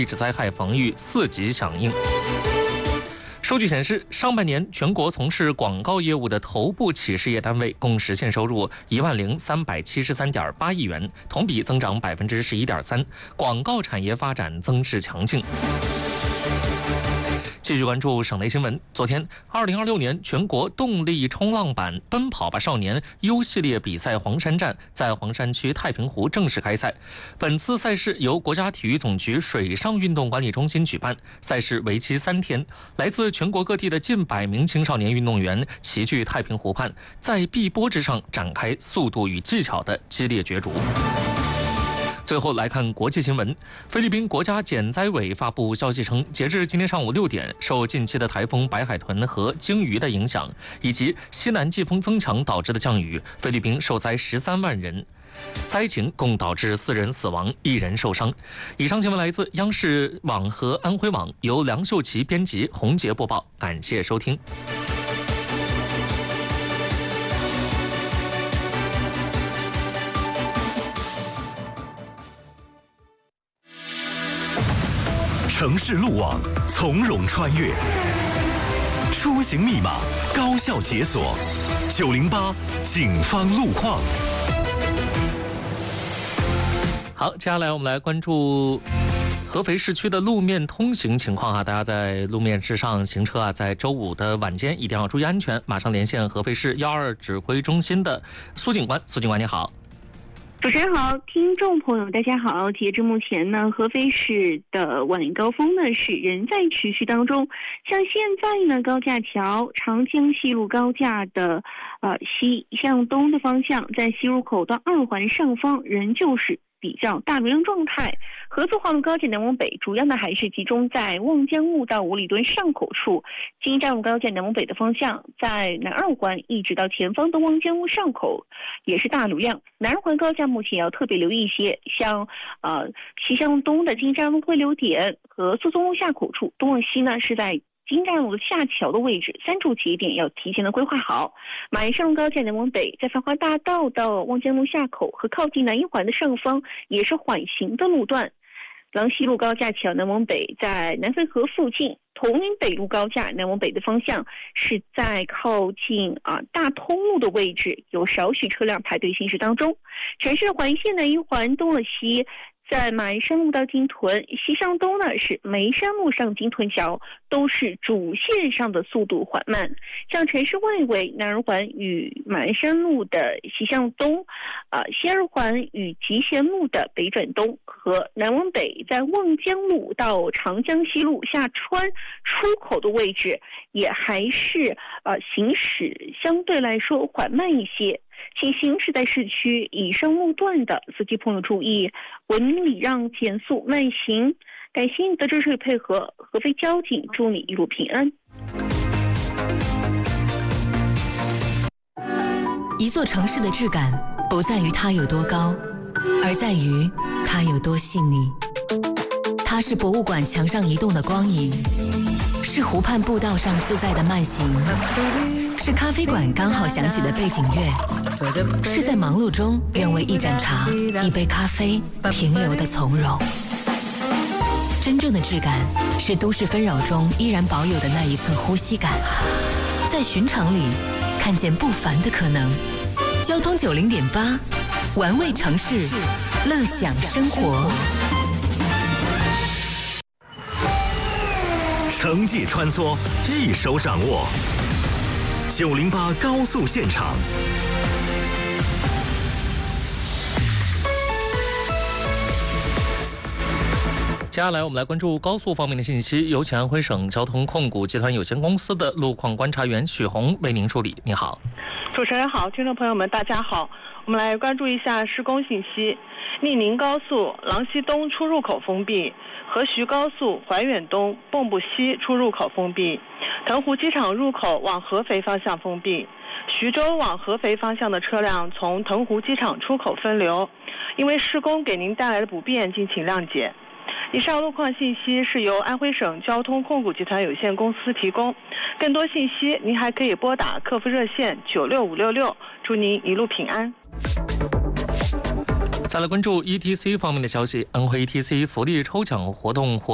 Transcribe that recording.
地质灾害防御4级响应。数据显示，上半年全国从事广告业务的头部企事业单位共实现收入10373.8亿元，同比增长11.3%，广告产业发展增势强劲。继续关注省内新闻。昨天，2026年全国动力冲浪板奔跑吧少年 U 系列比赛黄山站在黄山区太平湖正式开赛。本次赛事由国家体育总局水上运动管理中心举办，赛事为期3天。来自全国各地的近100名青少年运动员齐聚太平湖畔，在碧波之上展开速度与技巧的激烈角逐。最后来看国际新闻。菲律宾国家减灾委发布消息称，截至今天上午6点，受近期的台风白海豚和鲸鱼的影响，以及西南季风增强导致的降雨，菲律宾受灾13万人。灾情共导致4人死亡，1人受伤。以上新闻来自央视网和安徽网，由梁秀琪编辑，洪杰播报。感谢收听。 城市路网从容穿越，出行密码高效解锁，908警方路况。 好，接下来我们来关注合肥市区的路面通行情况啊，大家在路面之上行车啊，在周5的晚间一定要注意安全。马上连线合肥市112指挥中心的苏警官，苏警官你好。 主持人好，听众朋友大家好。截至目前呢，合肥市的晚高峰呢是仍在持续当中。像现在呢，高架桥长江西路高架的西向东的方向，在西入口到2环上方仍旧是比较大流量状态。合作化路高架南往北，主要呢还是集中在望江路到五里墩上口处；京站路高架南往北的方向，在南2环一直到前方的望江路上口也是大流量。南2环高架目前要特别留意一些，像西向东的京站路汇流点和苏淞路下口处，东往西呢是在京站路下桥的位置，3处节点要提前的规划好。马上路高架南往北，在繁华大道到望江路下口和靠近南1环的上方也是缓行的路段。郎西路高架桥南往北，在南汾河附近；铜陵北路高架南往北的方向是在靠近大通路的位置，有少许车辆排队行驶当中。城市环线南1环东了西，在马鞍山路到金屯，西向东呢是眉山路上金屯桥，都是主线上的速度缓慢。像城市外围南2环与马鞍山路的西向东，西2环与集贤路的北转东，和南往北在望江路到长江西路下川出口的位置，也还是行驶相对来说缓慢一些。请行驶在市区以上路段的司机朋友注意，文明礼让，减速慢行。感谢你的支持与配合，合肥交警祝你一路平安。 一座城市的质感不在于它有多高，而在于它有多细腻。它是博物馆墙上移动的光影，是湖畔步道上自在的慢行，是咖啡馆刚好响起的背景乐，是在忙碌中愿为一盏茶、一杯咖啡停留的从容。真正的质感是都市纷扰中依然保有的那一寸呼吸感，在寻常里看见不凡的可能。交通90.8，玩味城市，乐享生活。 城际穿梭，一手掌握。908高速现场。 接下来我们来关注高速方面的信息，有请安徽省交通控股集团有限公司的路况观察员许红为您梳理。你好。 主持人好，听众朋友们大家好，我们来关注一下施工信息。利宁高速郎西东出入口封闭，河徐高速怀远东蚌埠西出入口封闭，腾湖机场入口往合肥方向封闭，徐州往合肥方向的车辆从腾湖机场出口分流，因为施工给您带来的不便，敬请谅解。以上路况信息是由安徽省交通控股集团有限公司提供，更多信息您还可以拨打客服热线96566，祝您一路平安。 再来关注 ETC 方面的消息，安徽 ETC 福利抽奖活动